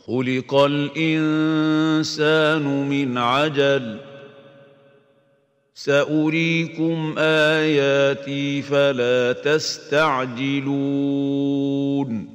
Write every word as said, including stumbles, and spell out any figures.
خلق الإنسان من عجل سأريكم آياتي فلا تستعجلون